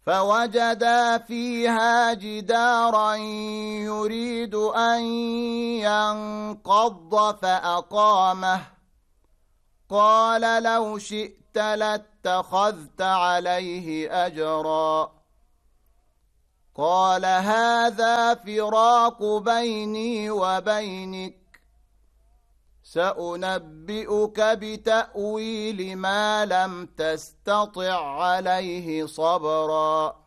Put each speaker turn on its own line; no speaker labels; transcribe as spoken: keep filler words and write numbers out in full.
فوجدا فيها جدارا يريد أن ينقض فأقامه قال لو شئت لاتخذت عليه أجرا قال هذا فراق بيني وبينك سأنبئك بتأويل ما لم تستطع عليه صبرا